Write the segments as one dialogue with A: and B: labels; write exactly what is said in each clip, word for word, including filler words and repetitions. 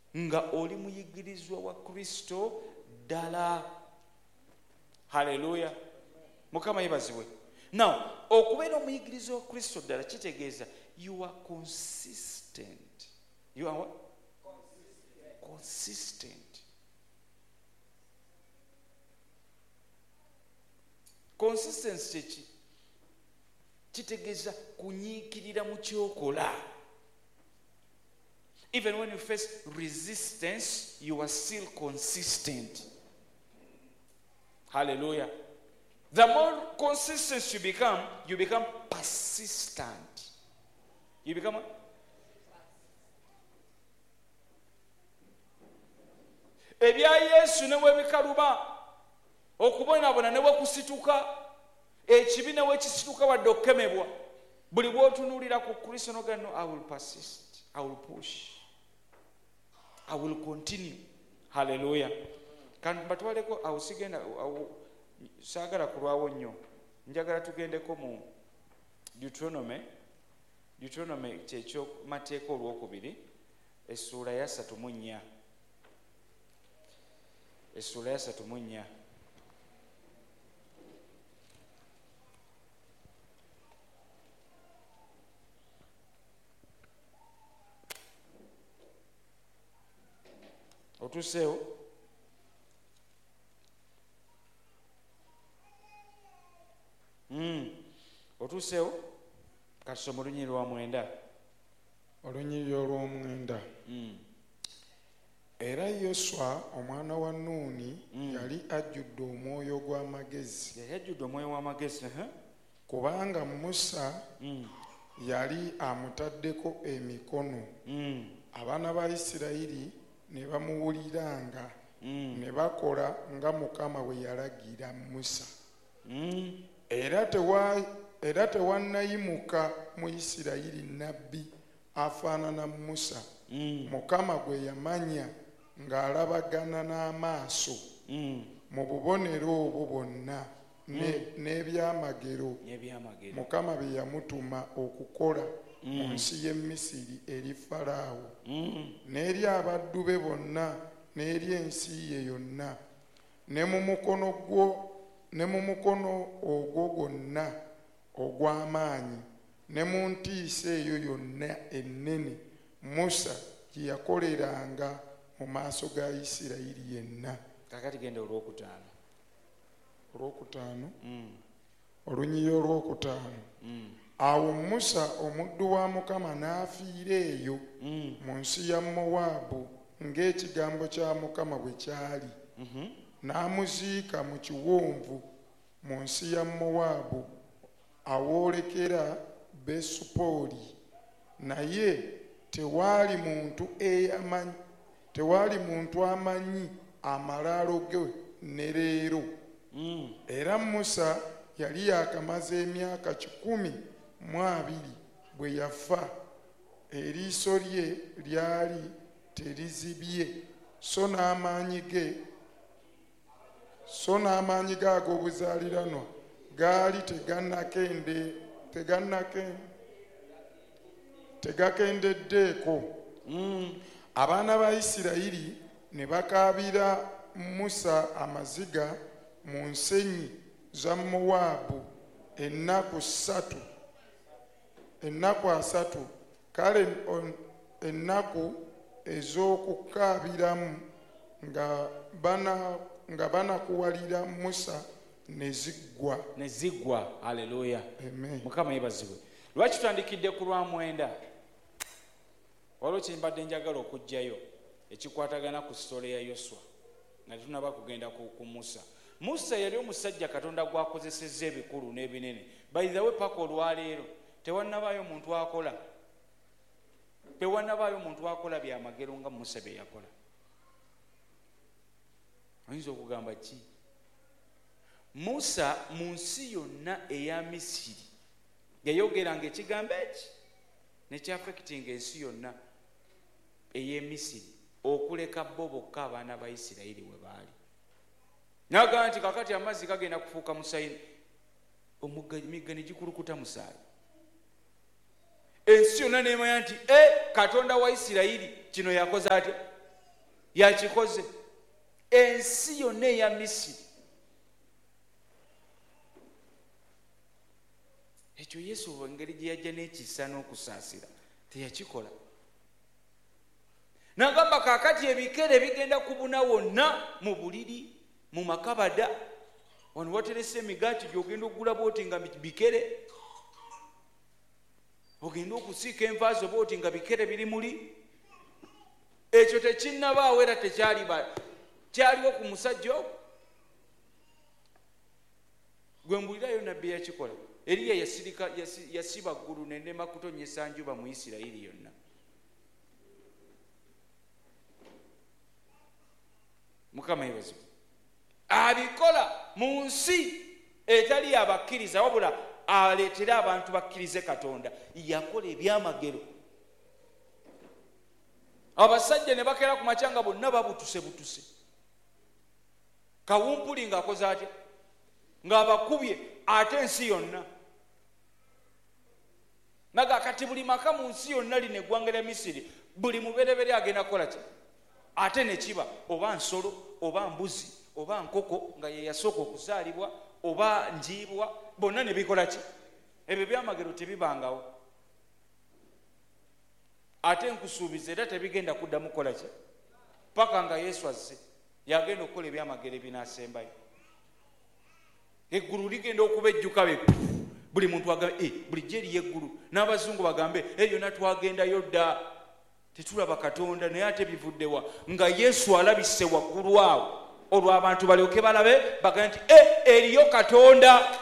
A: nga oli muyigirizwa wa Kristo ddala. Haleluya. Mukama yebazibwe. Now okubeera omuyigirizwa wa Kristo ddala kitegeeza you are consistent. You are what? Consistent. Consistent. Consistency ki? Kitegeeza kunyiikirira mu kyokola. Even when you face resistance, you are still consistent. Hallelujah. The more consistent you become, you become persistent. You become what? Ebya Yesu ne webikaluba okubonaabona ne wekusituka ekibi ne wekisituka wadde okukemebwa buli bw'otunuulira ku Kristo n'ogamba no, I will persist, I will push, I will continue. Hallelujah. Kandi batwaleko awo sigenda saagala kulwawo nnyo, njagala tugendeko mu Deuteronomy Deuteronomy kyekyo mateeka olwokubiri essuula ya ssatu mu nnya essuula ya ssatu mu nnya otuseewo mm. otuseewo kasoma olunyiri lwa mwenda
B: olunyiri olw'omwenda
A: mm.
B: Era Yoswa omwana wa Nuuni mm. yali ajjudde omwoyo gw'amagezi
A: yali ajjudde omwoyo w'amagezi uh-huh.
B: kubanga Musa
A: mm.
B: yali amutaddeko emikono
A: mm.
B: abaana ba Isirayiri ne bamuwuliranga
A: mm.
B: ne bakola nga Mukama bwe yalagira Musa
A: mm.
B: era tewa era tewannayimuka mu Isirayiri nabbi afaanana Musa
A: mm.
B: Mukama gwe yamanya ng'alabagana n'amaaso
A: mm.
B: mu bubonero obwo bwonna n'ebyamagero
A: n'ebyamagero
B: Mukama bye yamutuma okukola
A: mm.
B: mu nsi y'e Misiri eri Falaawo
A: mm.
B: n'eri abaddu be bonna n'eri ensi ye yonna ne mu mukono gwo ne mu mukono ogwo gwonna ogw'amaanyi ne mu ntiisa eyo yonna ennene Musa gye yakoleranga mu maaso ga Isirayiri yenna.
A: Kakati genda olwokutaano
B: olwokutaano
A: mm.
B: olunyiri olwokutaano
A: mm.
B: awo Musa omuddu wa Mukama n'afiira eyo
A: mm.
B: mu nsi ya Mowaabu ng'ekigambo kya Mukama bwe kyali
A: mm-hmm.
B: n'amuziika mu kiwonvu mu nsi ya Mowaabu awoolekera Besupooli naye tewaali muntu eyamanyi tewaali muntu amanyi amalaalo ge ne leero
A: mm.
B: era Musa yali yakamaze emyaka kikumi mu abiri bwe yafa eriiso lye lyali terizibye so n'amaanyi ge so n'amaanyi ge ag'obuzaaliranwa gaali tegannakende tegannake tegakendeddeeko
A: mm.
B: abaana ba Isirayiri ne bakaabira Musa amaziga mu nsenyi za Mowaabu ennaku ssatu ennaku asatu kale ennaku ez'okukaabiramu nga bana nga banakuwalira Musa ne ziggwa
A: ne ziggwa. Haleluya.
B: Amen.
A: Mukama yebazibwe. Lwaki tutandikidde ku lwa mwenda? Waliwo kye mbadde njagala okugjayo ekikwatagana ku sitole ya Yoswa nga tunaba kugenda ku, ku Musa. Musa yali omusajja Katonda gwakozesezza ebikulu n'ebinene. By the way, paka olwaleero tewannabaayo muntu akola tewannabaayo muntu akola byamagero nga Musa bye yakola. Oyinza okugamba ki? Musa mu nsi yonna eya Misiri yayogeranga ekigambo eki nekyafekitinga ensi yonna ey'e Misiri okuleka bo bokka abaana ba Isirayiri we baali. N'agamba nti kakati amazzi gagenda kufuuka musayini, emigga ne gikulukuta musaayi. Ensi yonna n'emanya nti e Katonda wa Isirayiri kino yakoze atya? yakikoze. Ensi yonna eya Misiri ekyo Yesu engeri gye yajja n'ekisa n'okusaasira teyakikola. N'agamba kaakati ebikere bigenda kubuna wonna mu buliri, mu makabada. Wano waterese emigaati gy'ogenda okugula bwoti nga bikere, ogenda okusiika envaazo bwoti nga bikere biri muli. Ekyo tekinnabaawo era tekyali kyaliwo ku musajja ogwo. Gwe mbulirayo nabbi yakikola. Eriya yasirika yasiba ggulu n'enema kutonyesa njuba mu Isirayiri yonna. Mukama yebazo abikola mu nsi etali abakkiriza wabula aleetera abantu bakkirize Katonda. Yakola ebyamagero. Abasajja ne bakera ku macanga bonna babutuse butuse. Kawumpuli ng'akoze atya ng'abakubye ate ensi yonna. Naga kati buli maka mu nsi yonna lino eggwanga lya Misiri buli muberebere agenda kukola ki? Ate ne kiba oba nsolo oba mbuzi oba nkoko nga ye yasooka okuzaalibwa oba njiibwa bonna ne bikola ki? Ebyo byamagero tebibangawo. Ate nkusuubiza era tebigenda kuddamu kukola ki? Paka nga Yesu azze yagenda okukola ebyamagero ebinaasembayo. Eggulu ligenda okuba ejjuka be buli muntu agambe eh bulijjo eriyo eggulu, n'abazungu bagambe eyo natwagendayo dda tetulaba Katonda. Naye ate bivuddewa nga Yesu alabise waggulu awo olwo abantu balyoke balabe bagambe nti eh eriyo Katonda.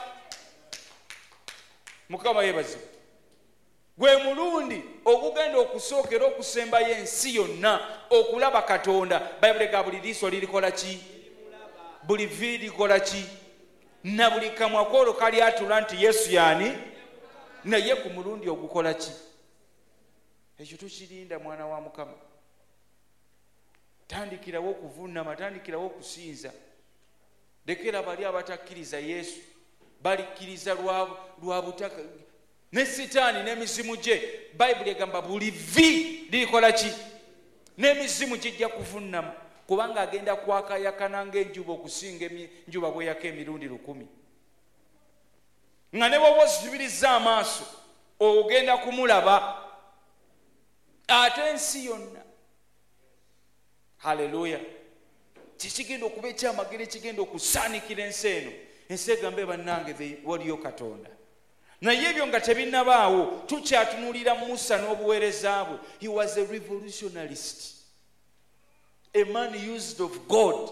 A: Mukama yebaze. Gwe mulundi okugenda okusookera okusembayo ensi yonna okulaba Katonda. Bayibuli ga buli liiso lirikola ki? Buli vvi likola ki? Na buli kamwa koolo kali atula nti Yesu yaani? Naye ku mulundi ogukola ki? Ekyo tukirinda mwana wa Mukama. Tandikirawo okuvuunama, tandikirawo okusinza. Lekera bali abatakkiriza Yesu balikkiriza lwa butaka ne Sitaani n'emizimu gye. Bayibuli egamba buli vvi lirikola ki? N'emizimu gijja kuvuunama kubanga agenda kwakayakana ng'enjuba okusinga enjuba bweyaka emirundi lukumi. Nga ne bw'oba ozibiriza amaaso ogenda kumulaba ate ensi yonna. Haleluya. Kikigenda okuba ekyamagero ekigenda okusaanikira ensi eno. Ensi egambe bannange waliyo Katonda. Naye ebyo nga tebinnabaawo tukyatunuulira Musa n'obuweereza bwe. He was a revolutionalist. A man used of God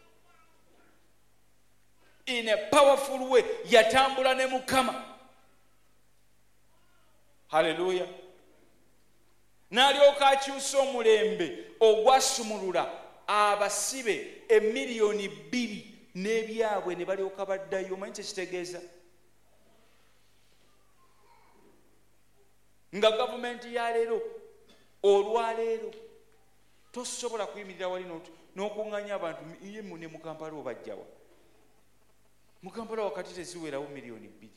A: in a powerful way. Yatambula ne Mukama. Haleluya. N'alyoka akyusa omulembe ogwasumulula abasibe emiliyoni bbiri n'ebyabwe ne balyoka baddayo. Omanyi kye kitegeeza? Nga gavumenti ya leero olwaleero tosobola kuyimirira wali n'okuŋŋanya abantu ye ne mu Kampala obajjawa. Mu Kampala wakati teziwerawo miliyoni bbiri.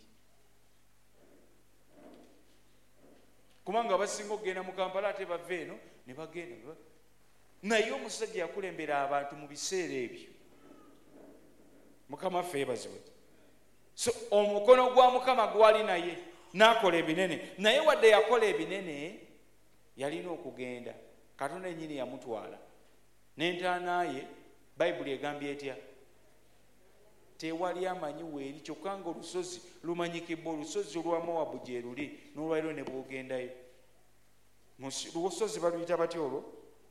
A: Kubanga abasinga okugenda mu Kampala ate bava eno ne bagenda. Naye omusajja yakulembera abantu mu biseera ebyo. Mukama ffe yeebazibwe. So omukono gwa Mukama gwali naye n'akola ebinene. Naye wadde yakola ebinene yalina okugenda. Katonda yennyini yamutwala n'entaana ye. Bayibuli egambye etya? Tewali amanyi weeri kyokka nga olusozi lumanyikibwa. Olusozi olwa Mowabu gye luli n'olwaliro ne bwogendayo. Olusozi baluyita batya olwo?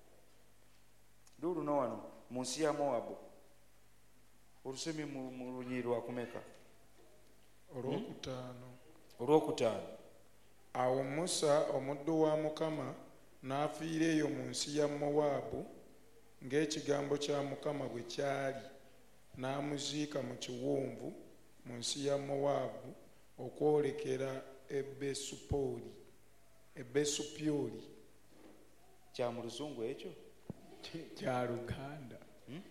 A: Luno wano mu nsi ya Mowabu. Olusemi mu lunyiri lwakumeka?
B: Olwokutaano.
A: Olwokutaano.
B: Awo Musa omuddu wa Mukama n'afiira eyo mu nsi ya Mowaabu ng'ekigambo kya Mukama bwe kyali, n'amuziika mu kiwonvu mu nsi ya Mowaabu okwolekera e Besupoli. E Besupyoli. Kya mu Luzungu ekyo?
C: Kya Luganda.
A: Hmm?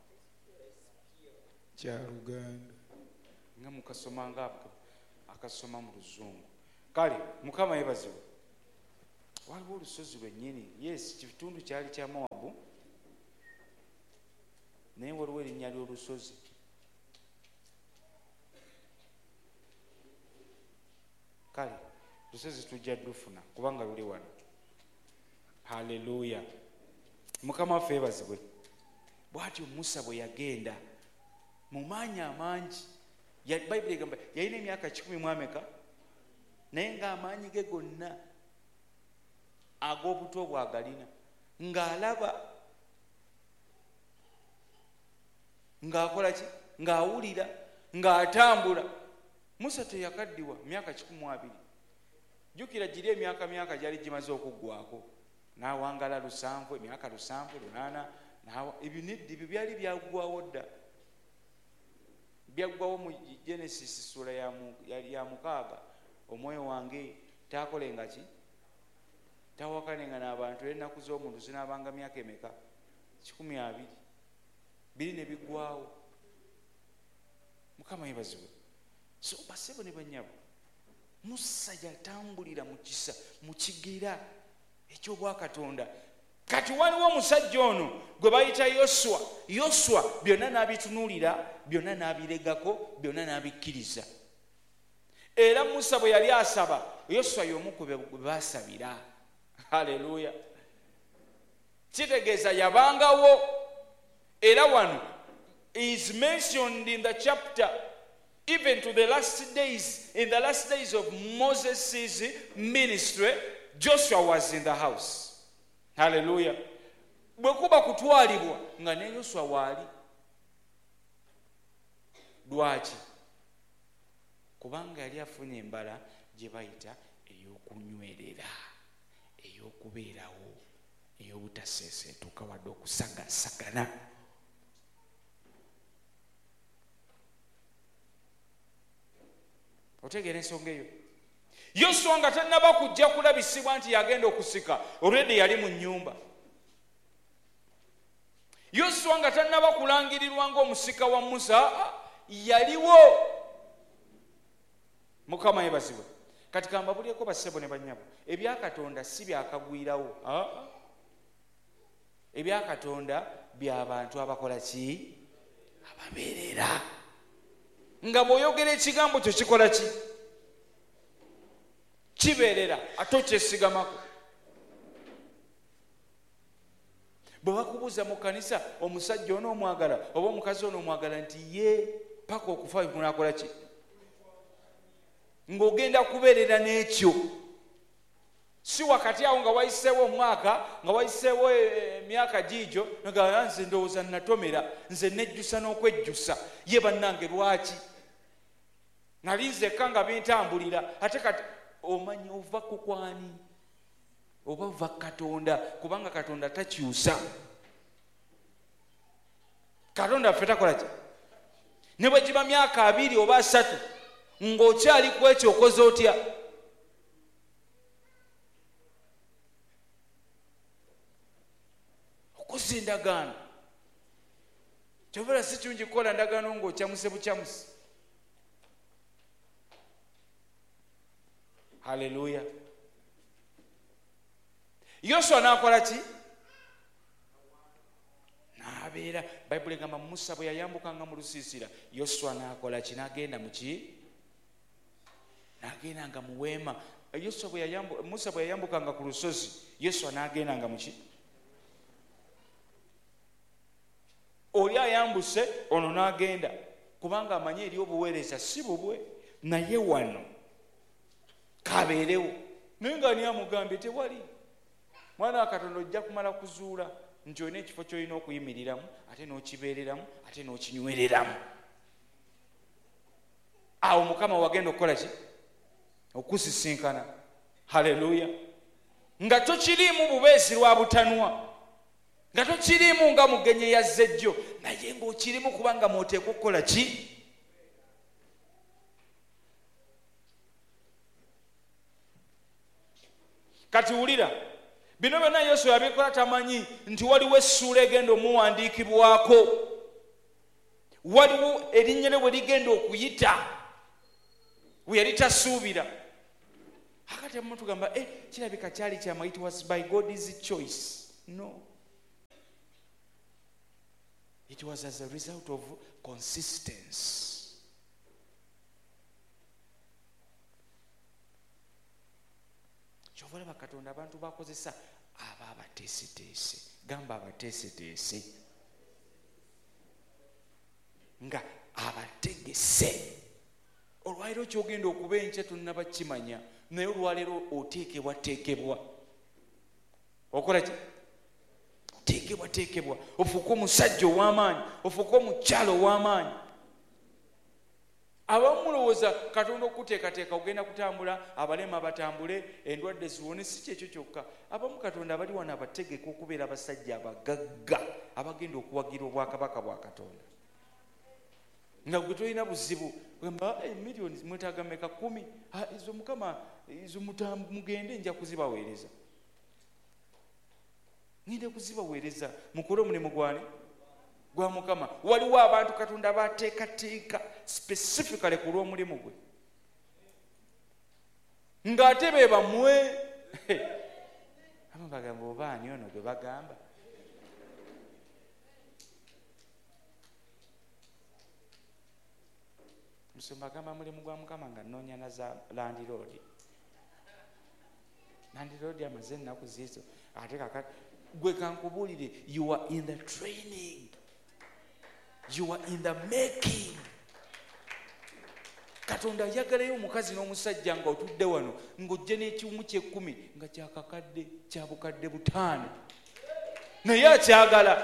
B: Kya Luganda.
A: Nga mukasoma nga akasoma mu Luzungu. Kale Mukama yeebazibwe. Waliwo olusozi lwennyini. Yes, kitundu kyali kya Mowabu naye waliwo erinnya ly'olusozi. Kale lusozi tujja dufuna kubanga luli wano. Haleluya. Mukama waffe yeebazibwe. Bw'atyo Musa bwe yagenda mu maanyi amangi, Bayibuli egamba yalina emyaka kikumi mu ameka, naye ng'amaanyi ge gonna ag'obuto bwagalina, ng'alaba, ng'akola ki, ng'awulira, ng'atambula. Musa teyakaddiwa myaka kikumi mu abiri. Jjukira giri emyaka myaka gyali gimaze okuggwako, n'awangala lusanvu, emyaka lusanvu, lunaana, ebyo nedda, ebyo byali byaggwawo dda. Byaggwawo mu Genesis sura ya mukaaga. Omwoyo wange taakolenga ki, tawakanenga n'abantu era ennaku z'omuntu zinaabanga myaka emeka, kikumi abiri, biri ne biggwawo. Mukama yeebazibwe. So basebo ne bannyabo, Musa yatambulira mu kisa, mu kigera eky'obwakatonda. Kati waliwo omusajja ono gwe bayita Yoswa. Yoswa byonna n'abitunuulira, byonna n'abiregako, byonna n'abikkiriza. Era Musa bwe yali asaba, Yoswa y'omu ku be baasabira. Haleluya. Kitegeeza yabangawo. Era wano is mentioned in the chapter, even to the last days, in the last days of Moses' ministry, Joshua was in the house. Haleluya. Bwe kuba kutwalibwa nga ne Yoswa waali. Lwaki? Kubanga yali afunye embala gye bayita ey'okunywerera, ey'okubeerawo, ey'obutaseeseetuka wadde okusagasagana. Otegeera ensonga eyo? Yoswa nga tannaba kujja kulabisibwa nti yagenda okusika, already yali mu nnyumba. Yoswa nga tannaba kulangirirwa ng'omusika wa Musa, yaliwo. Mukama yeebazibwe. Kati kambabulyeko bassebo ne bannyabo, ebyakatonda si byakagwirawo. Ebyakatonda by'abantu abakola ki? Ababeerera. Nga bw'oyogera ekigambo kyo kikola ki? Kibeerera, ate okyesigamako. Bwe bakubuuza mu kanisa omusajja ono omwagala oba omukazi ono omwagala nti ye paka okufa kunaakola ki? Ng'ogenda kubeerera n'ekyo. Si wakati awo nga wayiseewo omwaka, nga wayiseewo emyaka giigyo, nga nze ndowooza natomera, nze nejjusa n'okwejjusa. Ye bannange lwaki? Nali nzekka nga bintambulira, ate kati omanyi ova ku kwani? Oba ova Katonda, kubanga Katonda takyusa. Katonda ffe takola ki? Ne bwe giba myaka abiri oba asatu, ng'okyali ku ekyo okoze otya? Okoze endagaano. Kyovera si kirungi kukola ndagaano ng'okyamuse bukyamuse. Haleluya. Yoswa n'akola ki? N'abeera. Bayibuli egamba Musa bwe yayambukanga mu lusiisira, Yoswa n'akola ki? N'agenda mu ki? N'agendanga mu weema. Yoswa bwe yayambu, Musa bwe yayambukanga ku lusozi, Yoswa n'agendanga mu ki? Oli ayambuse, ono n'agenda. Kubanga amanyi eri obuweereza si bubwe, naye wano kabeerewo. Naye nga ani amugambye tewali. Mwana wa Katonda ojja kumala kuzuula nti olina ekifo ky'olina okuyimiriramu, ate n'okibeereramu, ate n'okinywereramu. Awo Mukama wagenda okukola ki? Okusisinkana. Haleluya. Nga tokiriimu bubeezi lwa butanwa, nga tokiriimu nga mugenyi yazze ejjo, naye ng'okirimu kubanga mw'oteekwa okukola ki? Kati wulira, bino byonna Yoswa yabikola tamanyi nti waliwo essuula egenda omuwandiikibwako, waliwo erinnya lye bwe ligenda okuyita, we yali tasuubira. Akati abamu tugamba eh, kirabika kyali kyama, it was by God's choice. No. It was as a result of consistency. Kyovola bakatonda abantu bakozesa aba abateeseteese, gamba abateeseteese nga abategese. Olwaleero kyogenda okuba enkya tonnaba kimanya, naye olwaleero oteekebwa teekebwa. Okola ki? Oteekebwa teekebwa. Ofuuka omusajja ow'amaanyi, ofuuka omukyalo ow'amaanyi. Abamu mulowooza Katonda okuteekateeka ogenda kutambula, abalema batambule, endwadde ziwone. Si kyekyo kyokka. Abamu Katonda abali wano abategeka okubeera abasajja abagagga abagenda okuwagira obwakabaka bwa Katonda. Nga gwe tolina buzibu gamba emiliyoni mwetaaga meka kumi, izo Mukama izo mugende nja kuzibaweereza. Ngende kuzibaweereza mukole omulimu gwani gwa Mukama. Waliwo abantu Katonda bateekateeka specifically ku lw'omulimu gwe, ng'ate be bamwe abo bagamba obaani ono gwe bagamba. Musumba gamba mulimu gwa Mukama nga nnoonya na za landiroodi. Landiroodi amaze ennaku ziizo ate kakati gwe kankubuulire, you are in the training, you are in the making. Katonda ayagalayo omukazi n'omusajja nga otudde wano ng'ojje n'ekiwumu ky'ekkumi nga kyakakadde kya bukadde butaano, naye akyagala.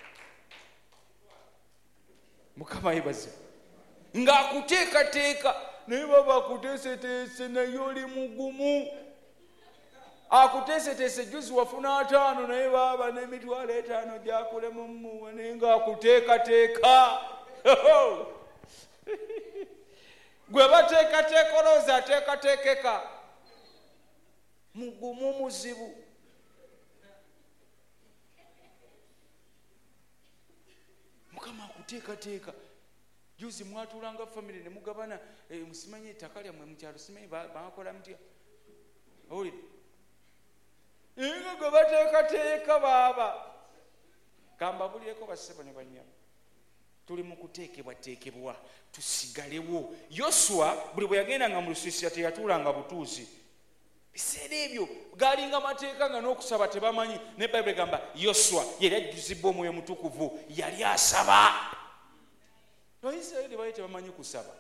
A: Mukama yebaze ng'akuteekateeka, naye baba akuteeseteese naye oli mugumu. Akuteeseteese juzi wafuna ataano naye baba n'emitwalo etaano gyakulemu mmuwe, naye ng'akuteekateeka. Gwe bateekateeka olowooza ateekateekeka, mugumu muzibu. Mukama akuteekateeka. Juzi mwatulanga family ne mugabana eh, musimanyi ettaka lyammwe mu kyalo, simanyi bakola mutya? Oli ingo gwe bateekateeka baaba. Kambabulireko bassebo ne bannyabo, tuli mu kuteekebwateekebwa tusigalewo. Yoswa buli bwe yagendanga mu lusiisira teyatuulanga butuuzi. Biseera ebyo galinga mateeka nga n'okusaba tebamanyi. Ne Bayibuli egamba Yoswa yali ajjuzibwa Omwoyo Mutukuvu, yali asaba. Abayisirayiri baali tebamanyi kusaba.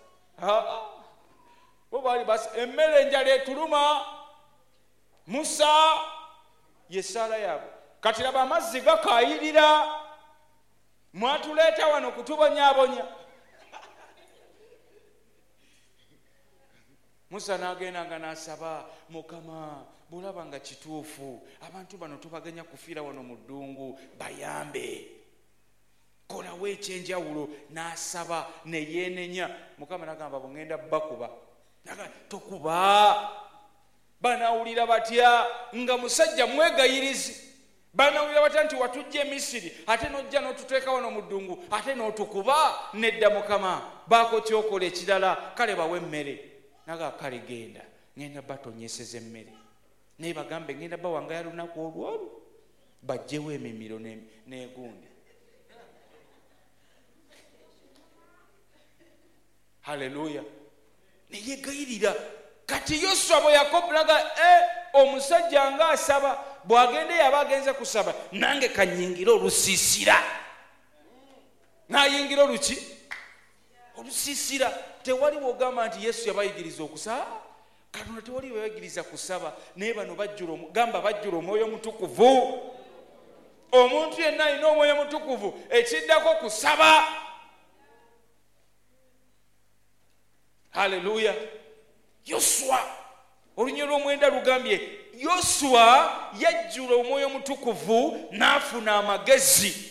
A: Bo baali basi emmere enjala etuluma, Musa yesaala yaabwe. Kati laba amazzi gakaayirira, mwatuleeta wano kutubonyaabonya. Musa n'agenda nga n'asaba, Mukama bw'olaba nga kituufu abantu bano tubaganya kufiira wano mu ddungu, bayambe, kolawo ekyenjawulo. N'asaba ne yeenenya. Mukama n'agamba bw'ŋŋenda bakuba. N'agamba tokuba. Banawulira batya nga musajja mwegayirizi? Banawulira batya nti watujja e Misiri ate n'ojja n'otuteeka wano mu ddungu ate n'otukuba? Nedda Mukama, baako kyokola ekirala, kale bawe emmere. Naga kale genda, ngenda batonyeseza emmere. Naye bagambe ngenda bawangaya lunaku olwolu, bajjewo emimiro n'egundi. Haleluya. Neyegayirira. Kati Yoswa bwe yakobulaga e omusajja nga asaba, bw'agende yaba agenze kusaba, nange kanyingira olusiisira. N'ayingira oluki? Olusiisira. Tewali wogamba nti Yesu yabayigiriza okusaba. Katonda tewali yabayigiriza kusaba, naye bano bajjula gamba bajjula Omwoyo Mutukuvu. Omuntu yenna alina Omwoyo Mutukuvu, ekiddako kusaba. Haleluya. Yoswa olunyiro lw'omwenda lugambye Yoswa yajjula Omwoyo Mutukuvu n'afuna amagezi.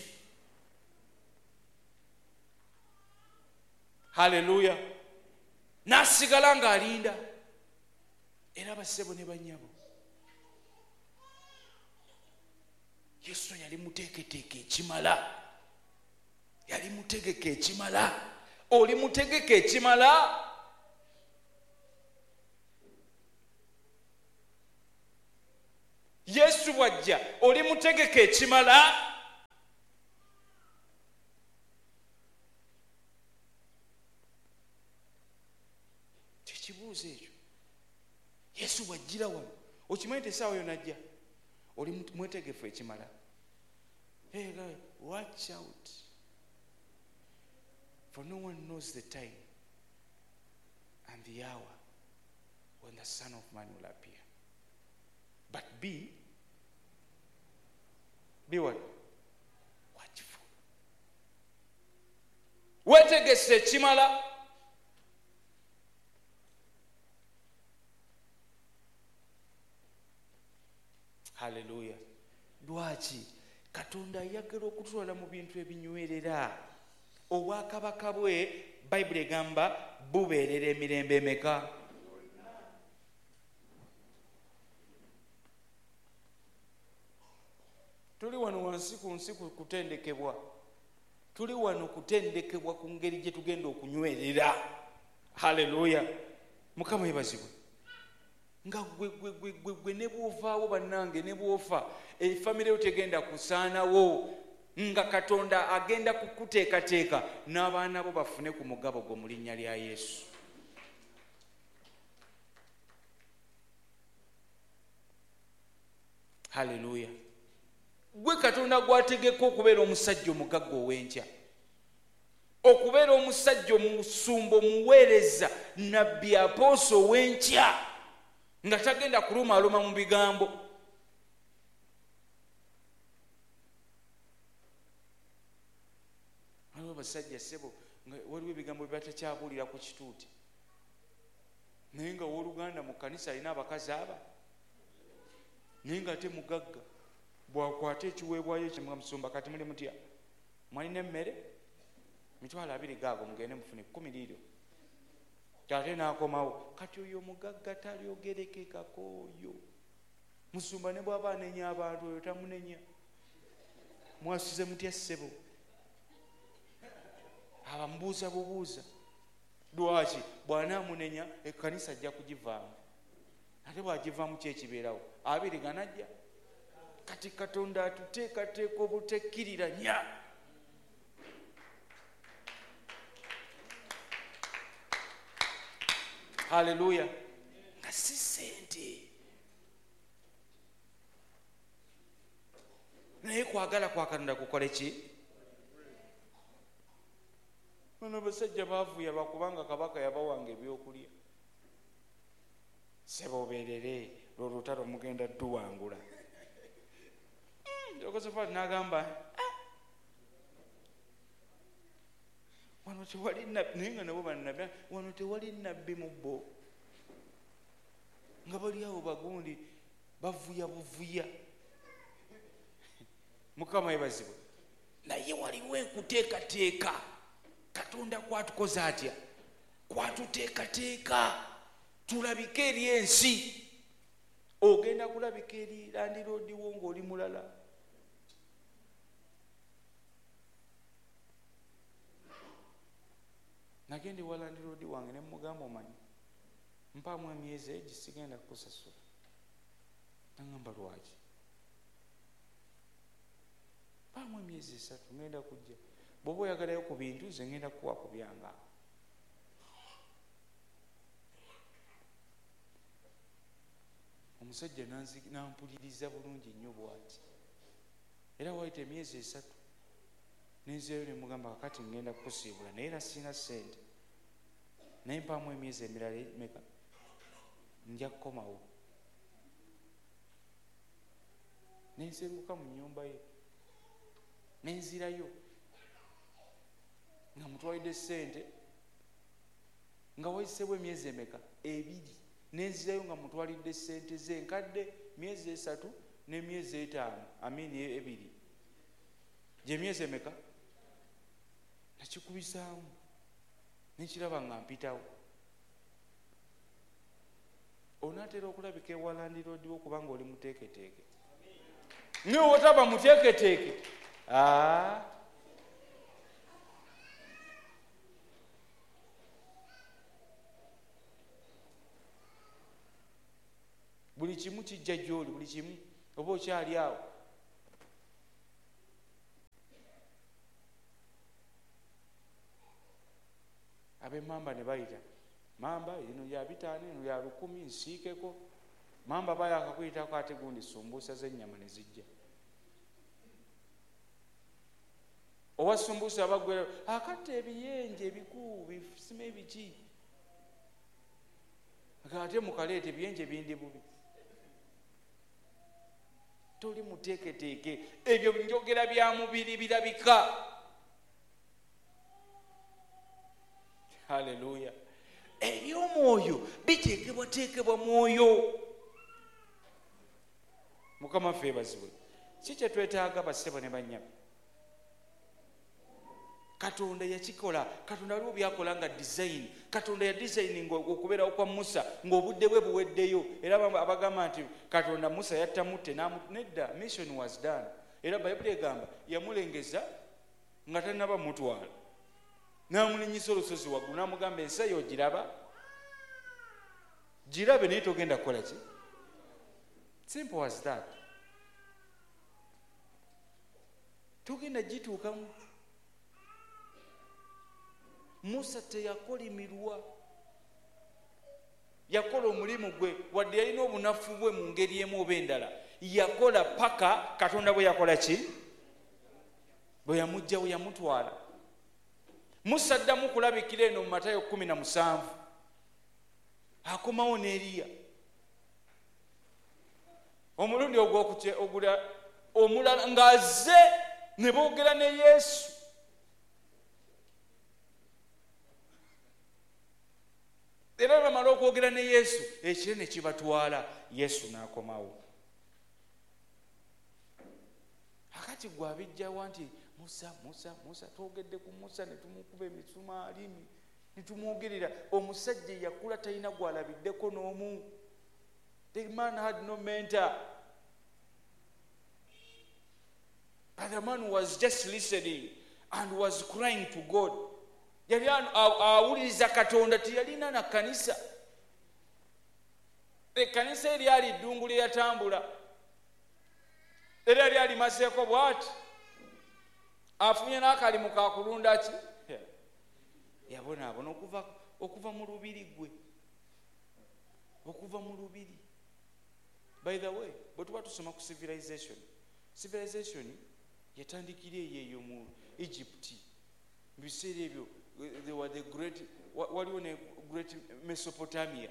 A: Haleluya. N'asigala ng'alinda. Era bassebo ne bannyabo, Yoswa yali muteeketeeke ekimala. Yali mutegeke ekimala. Oli mutegeke ekimala? Yesu bw'ajja oli mutegeke ekimala? yesu wajjira wano okimanyi nti essaawa yo najja oli mwetegefu ekimala. Hey guys, watch out, for no one knows the time and the hour when the Son of Man will appear. But be be what? Watchful. Wetegese ekimala. Hallelujah. Lwaki Katonda ayagala okutwala mu bintu ebinywerera. Obwakabaka bwe Bayibuli egamba bubeerera emirembe emeka? Tuli wano wansi ku nsi kutendekebwa. Tuli wano kutendekebwa ku ngeri gye tugenda okunywerera. Hallelujah. Mukama yebazibwe. Nga gwe gwe gwe gwe gwe ne bwovaawo bannange ne bwofa efamire yo tegenda kusaanawo nga Katonda agenda kukuteekateeka n'abaana bo bafune ku mugabo gwo mu linnya lya Yesu. Hallelujah. Gwe Katonda gwategeka okubeera omusajja omugagga ow'enkya, okubeera omusajja omusumba omuweereza nabbi apooso ow'enkya nga tagenda kulumaaluma mu bigambo. Waliwo basajja ssebo waliwo ebigambo bye batakyabuulira ku kituuti naye nga w'oluganda mu kkanisa alina abakazi aba naye nga ate mugagga bwakwata ekiweebwayo ekyo musumba kati muli mutya mwalina emmere mitwalo abiri gaago mugende mufune kkumi liiryo ate n'akomawo kati oyo mugagga talyogerekekako oyo musumba ne bw'aba anenya abantu oyo tamunenya. Mwasuze mutya ssebo? Abamubuuza bubuuza. Lwaki? Bw'anaamunenya ekkanisa ajja kugivaamu ate bw'agivaamu kyekibeerawo abiri ganajja. Kati Katonda atuteekateeka obutekkiriranya. Hallelujah. Nga si ssente naye kwagala kwa Katonda kukole ki? Bano basajja baavuya bakubanga kabaka yabawanga ebyokulya. Seboberere lw'olutalo mugenda tuwangula. Josephat n'agamba wano tewali nabbi, naye nga nabo bannabbi, wano tewali nabbi mu bo. Nga bali awo bagundi bavuya buvuya. Mukama yebazibwe. Naye waliwo enkuteekateeka. Katonda kwatukoza atya? Kwatuteekateeka tulabike eri ensi. Ogenda kulabika eri landiroodi wo ng'oli mulala. Nagende wa landiroodi wange ne mugamba omanyi mpaamu emyezi egi sigenda kukusasula. Nangamba lwaki? Mpaamu emyezi esatu ngenda kujja. Bw'oba oyagalayo ku bintu nze ngenda kuwa ku byange. Omusajja nampuliriza bulungi nnyo bw'ati. Era wayita emyezi esatu nenzeeyo ne mugamba kakati ngenda kukusiibula naye era sina ssente. Naye mpaamu emyezi emirala meka nja kukomawo. Nensenguka mu nnyumba ye nenzirayo nga mutwalidde ssente nga wayiseewo emyezi emeka ebiri. Nenzirayo nga mutwalidde ssente ze nkadde myezi esatu n'emyezi etaano amini ebiri. Gye myezi emeka? Nakikubisaamu nekiraba nga mpitawo. Onaatera okulabika ewa landiroodi wo kubanga oli muteeketeeke. Naye wotaba muteeketeeke aa buli kimu kijja gy'oli, buli kimu oba okyali awo. Ab'emmamba ne bayita mamba lino lya bitaano lino lya lukumi nsiikeko mamba baya akakuyitako ate gundi sumbuusa z'ennyama ne zijja. Owa sumbuusa abagwera akatta ebiyenje ebikuu bisima ebiki ate mukaleeta ebiyenje bindi bubi. Toli muteeketeeke, ebyo njogera bya mubiri birabika. Haleluya. Eby'omwoyo biteekebwateekebwa mwoyo. Mukama ffe bazibwe. Si kye twetaaga bassebo ne bannyabo. Katonda yakikola. Katonda aliwo byakola nga design. Katonda ya designing okubeerawo kwa Musa ng'obudde bwe buweddeyo. Era abagamba nti Katonda Musa yattamutte nedda, mission was done. Era Bayibuli egamba yamulengeza nga tannaba mutwala. N'amulinyisa olusozi waggulu n'amugamba ensi eyo ogiraba? Girabe naye togenda kukola ki? Simple as that. Togenda gituukamu. Musa teyakolimirwa. Yakola omulimu gwe wadde yalina obunafu bwe mu ngeri emu oba endala. Yakola paka Katonda bwe yakola ki? Bwe yamugjawo yamutwala. Musa addamu kulabikira eno mu Matayo kumi na musanvu. Akomawo ne Eriya. Omulundi ogula omulala ng'azze ne boogera ne Yesu. Era bamala okwogera ne Yesu ekire ne kibatwala. Yesu n'akomawo. Akati gwe abijjawa nti Musa, Musa, Musa, twogedde ku Musa ne tumukuba emisumaali ne tumwogerera. Omusajja yakula talina gwalabiddeko n'omu. The man had no mentor. But the man was just listening and was crying to God. Yali awuliriza Katonda, tiyalina na kanisa. Ekkanisa eryali ddungu lye yatambula. Era lyali maseeko bw'ati. Afunye n'akalimu ka kulunda ki? Yabonaabona okuva okuva mu lubiri gwe. Okuva mu lubiri. By the way, bwe tuba tusoma ku civilization. Civilization yatandikira eyo mu Egypt. Mu biseera ebyo they were the great waliwo ne great Mesopotamia.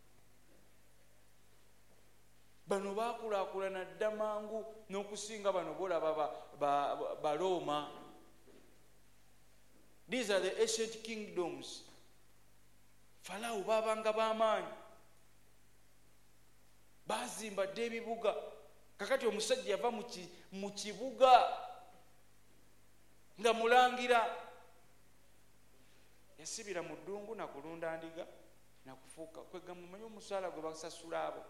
A: Bano baakulaakulana dda mangu n'okusinga bano bolaba ba Roma. These are the ancient kingdoms. Farao baabanga b'amaanyi. Baazimba dda ebibuga. Kakati omusajja yava mu kibuga nga mulangira. Yasibira mu ddungu na kulunda ndiga na kufuuka kwega mumanyi omusaala gwe basasula abo.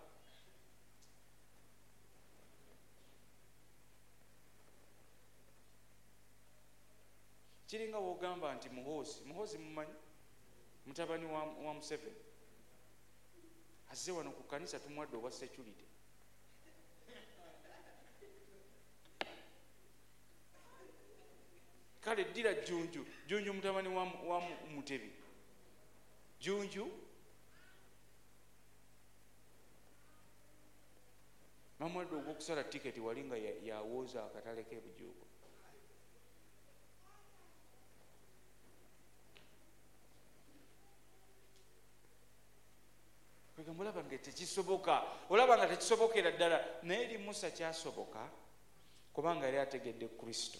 A: Kiringa wogamba nti Muhoozi, Muhoozi mumanyi mutabani wa, wa Museveni azze wano ku kanisa tumwadde obwa security. Kale ddira Jjunju, Jjunju mutabani wa, wa Mutebi. Jjunju mamwadde ogw'okusala tiketi wali nga yawooza akatale k'ebujuuko. Olaba nga tekisoboka, olaba nga tekisobokera ddala, naye eri Musa kyasoboka kubanga yali ategedde Kristo.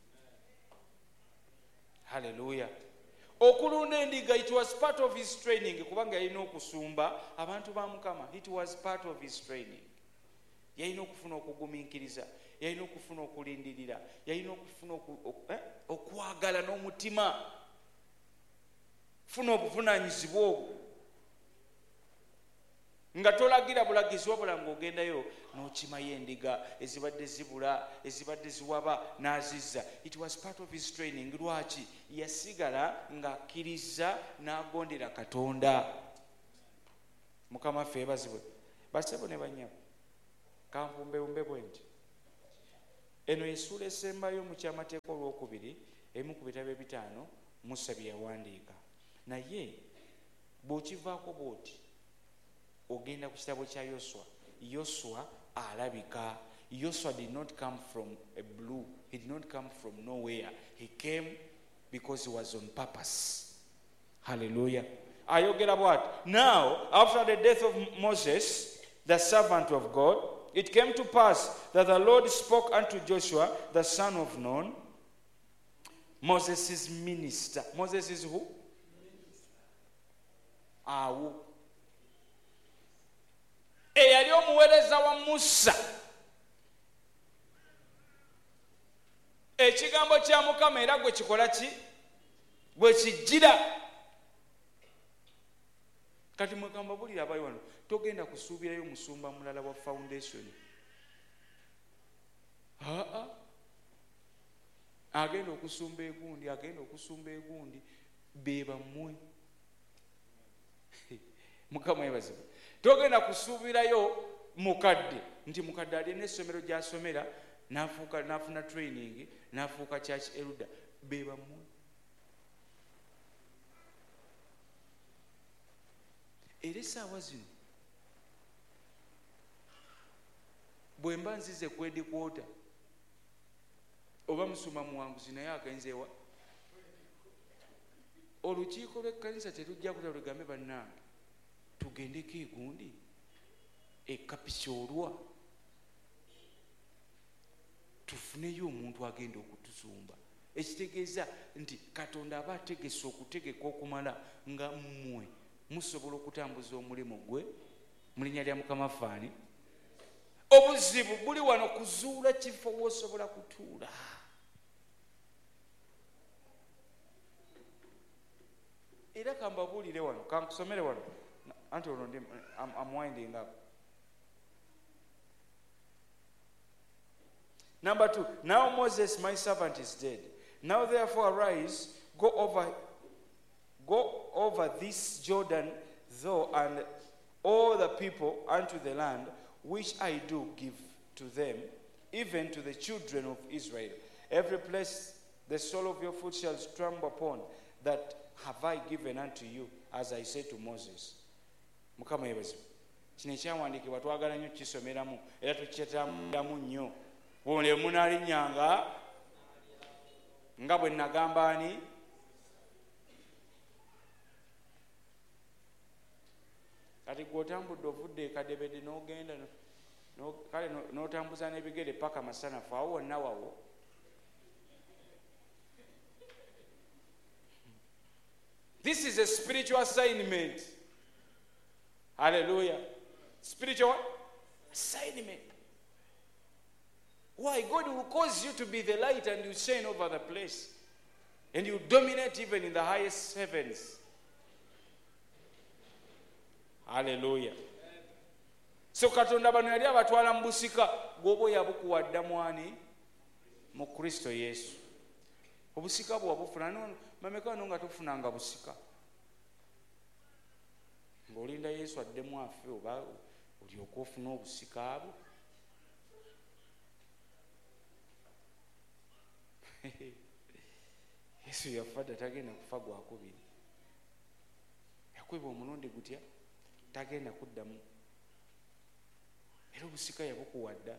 A: Haleluya. Okulunda endiga, it was part of his training kubanga yalina okusumba abantu ba Mukama. It was part of his training. Yalina okufuna okugumiikiriza, yalina okufuna okulindirira, yalina okufuna okwagala n'omutima, funa obuvunaanyizibwa obwo. Nga tolagira bulagizi wabula ng'ogendayo n'okimayo endiga ezibadde zibula, ezibadde ziwaba n'azizza. It was part of his training. Lwaki? Yasigala ng'akkiriza n'agondera Katonda. Mukama ffe bazibwe. Bassebo ne bannyabo. Kanfumbewumbe bwe nti. Eno essuula esembayo mu kyamateeka olwokubiri emu ku bitabo ebitaano Musa bye yawandiika. Naye bw'okivaako bw'oti ogenda ku kitabo kya Yoswa Yosua alabika. Yosua did not come from a blue. He did not come from nowhere. He came because he was on purpose. Hallelujah. Ayogera what? Now, after the death of Moses, the servant of God, it came to pass that the Lord spoke unto Joshua, the son of Nun, Moses' minister. Moses is who? Awo. Eyali omuweereza wa Musa. Ekigambo kya Mukama era gwe kikola ki? Gwe kijjira. Kati mwekamba bulira abali wano togenda kusuubirayo musumba mulala wa foundation. Aa. Agenda okusumba egundi, agenda okusumba egundi beba mmwe. Mukama yebazibu. Togenda kusuubirayo mukadde nti mukadde ali n'essomero gy'asomera n'afuuka n'afuna training n'afuuka church elder beba mmwe. Era essaawa zino bwe mba nzize kwedi kwota oba musuma muwanguzi naye agenzeewa olukiiko lw'ekkanisa terujja kuta lugambe bannange tugendeko egundi ekapisoolwa tufuneyo omuntu agenda okutuzumba. Ekitegeeza nti Katonda aba ategese okutegeka okumala nga mmwe musobola okutambuza omulimu gwe mu linnya lya Mukama faani. Obuzibu buli wano kuzuula kifo w'osobola kutuula. Era kambabuulire wano kankusomere wano anti olwo ndi I'm winding up. Number two, now Moses my servant is dead. Now therefore arise, go over Go over this Jordan, thou and all the people unto the land which I do give to them, even to the children of Israel. Every place the sole of your foot shall trample upon, that have I given unto you, as I said to Moses. Mukama yebazibu. Kino ekyawandiikibwa twagala nnyo kisomeramu era tukyetambulamu nnyo. Bw'ole munaalinnyanga nga bwe nagamba ani. Kati gw'otambudde ovudde ekadebede n'ogenda kale n'otambuza n'ebigere paka masanafu awo wonna wawo. This is a spiritual assignment. Hallelujah. Spiritual assignment. Why? God will cause you to be the light and you shine over the place. And you dominate even in the highest heavens. Hallelujah. So Katonda bano yali abatwala mu busika gwobo yabukuwadda mwani mu Kristo Yesu. Obusika bwo wabufuna no mameka no nga tufunanga busika. Ng'olinda Yesu addemu afe oba olyoka ofuna obusika abo. Yesu yafadda tagenda kufa gwakubiri. Yakweba omulundi gutya tagenda kuddamu. Era obusika yabukuwadda.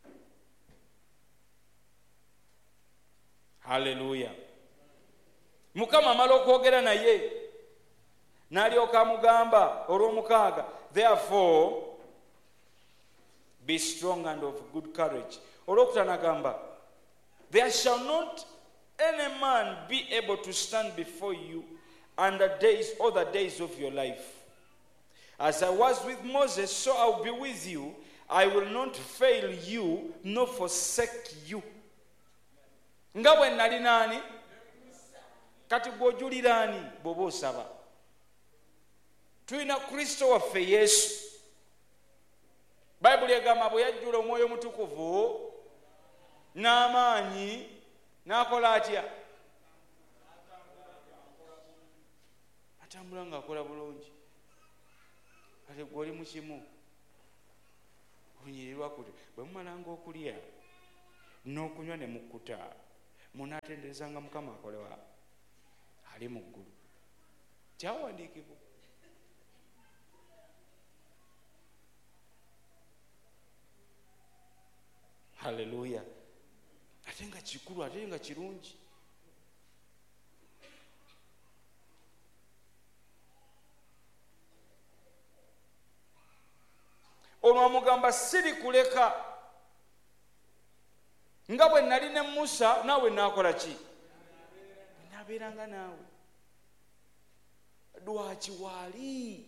A: Hallelujah. Mukama amala okwogera naye n'alyoka amugamba olw'omukaaga, therefore be strong and of good courage. Olwokutaano agamba, there shall not any man be able to stand before you and the days, all the days of your life. As I was with Moses, so I will be with you. I will not fail you, nor forsake you. Nga bwe nali nani? Kati gw'ojulira ani bw'oba osaba? Tulina Kristo waffe Yesu. Bayibuli egamba bwe yajjula Omwoyo Mutukuvu n'amaanyi n'akola atya? Atambula ng'akola bulungi. Kati gwe oli mu kimu onyirirwa kuti bwe mumalanga okulya n'okunywa ne mukkuta munaatenderezanga Mukama akolewa ali mu ggulu. Kyawandiikibwa. Haleluya. Ate nga kikulu, ate nga kirungi. Ono amugamba siri kuleka nga bwe nali ne Musa naawe naakola ki? Naabeeranga naawe. Lwaki waali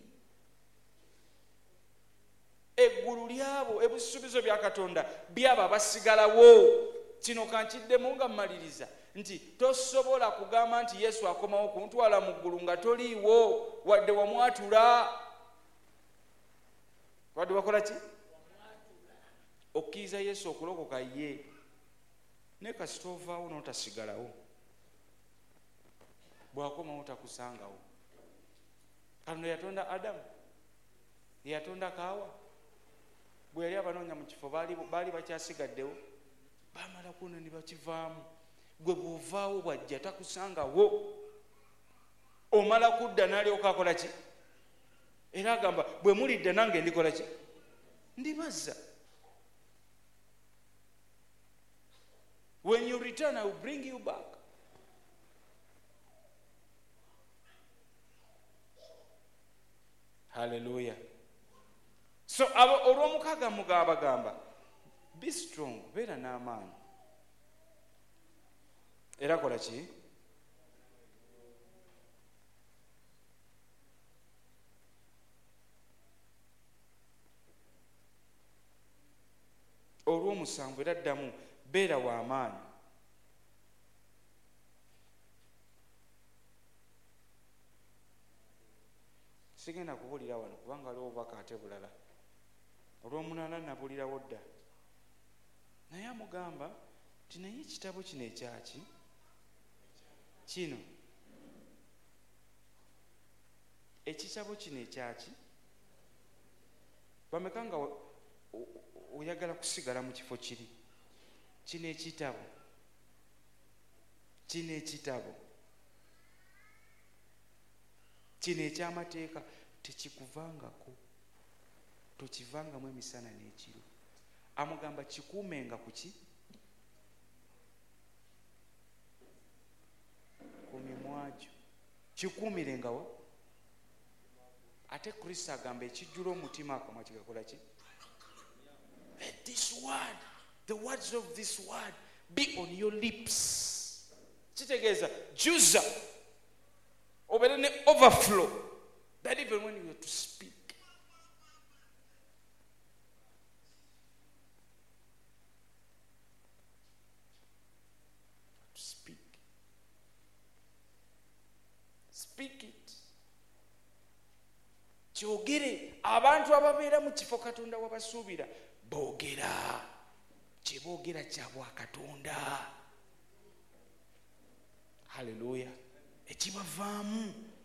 A: eggulu lyabo ebisuubizo bya Katonda byabo abasigalawo. Kino kankiddemu nga mmaliriza nti tosobola kugamba nti Yesu akomawo kuntwala mu ggulu nga toliiwo wadde wamwatula. Wadde wakola ki? Okkiriza Yesu okulokoka ye. Ne kasita ovaawo n'otasigalawo, bw'akomawo takusangawo. Kano yatonda Adamu, yatonda Kaawa. Bwe yali abanoonya mu kifo baali baali bakyasigaddewo, baamala kuno ne bakivaamu. Gwe bw'ovaawo bw'ajja takusangawo. Omala kudda n'alyoka akola ki? Era agamba bwe mulidde nange ndikola ki? Ndibazza. When you return, I will bring you back. Hallelujah. So olw'omukaaga mugamba gamba be strong, beera n'amaanyi. Era kola ki? Olw'omusanvu era ddamu beera w'amaanyi. Sigenda kubulira wano kubanga waliwo obubaka ate bulala. Olw'omunaana nabulirawo dda. Naye amugamba nti naye ekitabo kino ekyaki kino ekitabo kino ekyaki bameka nga oyagala kusigala mu kifo kiri. Kino ekitabo kino ekitabo kino eky'amateeka tekikuvangako, tokivangamu emisana n'ekiro. Amugamba kikuumenga ku ki? Ku mimwa gyo. Kikuumirengawa? Ate Kristo agamba ekijjula omutima akamwa kigakola ki? Let this word, the words of this word be on your lips. Kitegeeza juza obeere ne overflow that even when you are to speak, to speak speak it. Kyogere. Abantu ababeera mu kifo Katonda wabasuubira boogera. Kye boogera kya bwa Katonda. Haleluya. Ekibavaamu